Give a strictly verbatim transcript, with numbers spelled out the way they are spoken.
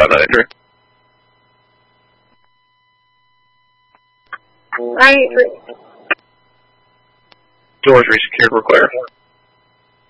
got that injury? I... Doors resecured, we're clear.